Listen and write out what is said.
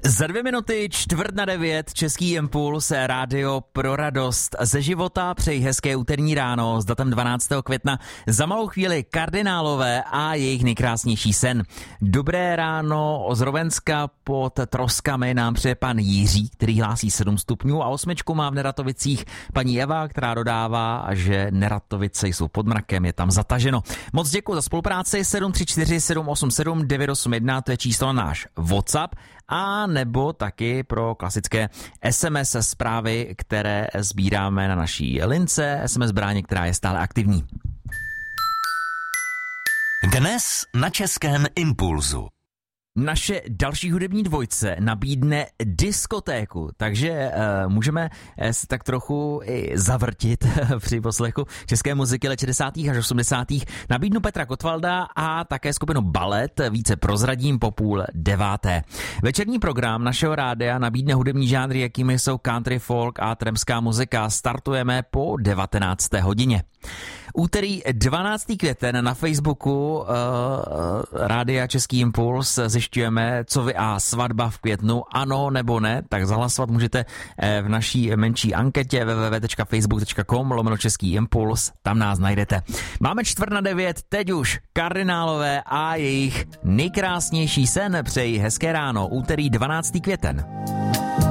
Za 2 minuty 8:45 Český impuls, rádio pro radost ze života. Přeji hezké úterní ráno s datem 12. května. Za malou chvíli kardinálové a jejich nejkrásnější sen. Dobré ráno z Rovenska pod Troskami nám přeje pan Jiří, který hlásí 7 stupňů a 8 má v Neratovicích paní Eva, která dodává, že Neratovice jsou pod mrakem, je tam zataženo. Moc děkuji za spolupráci. 734 787 981, to je číslo na náš WhatsApp, a nebo taky pro klasické SMS zprávy, které sbíráme na naší lince SMS bráně, která je stále aktivní. Dnes na Českém impulzu. Naše další hudební dvojce nabídne diskotéku, takže můžeme se tak trochu i zavrtit při poslechu české muziky let 60. až 80. Nabídnu Petra Gottwalda a také skupinu Ballet, více prozradím po 8:30. Večerní program našeho rádia nabídne hudební žánry, jakými jsou country, folk a trampská muzika. Startujeme po 19. hodině. Úterý 12. květen na Facebooku Rádia Český impuls zjišťujeme, co vy a svatba v květnu, ano nebo ne, tak zahlasovat můžete v naší menší anketě www.facebook.com/Český impuls, tam nás najdete. Máme 8:45, teď už kardinálové a jejich nejkrásnější sen. Přeji hezké ráno, úterý 12. květen.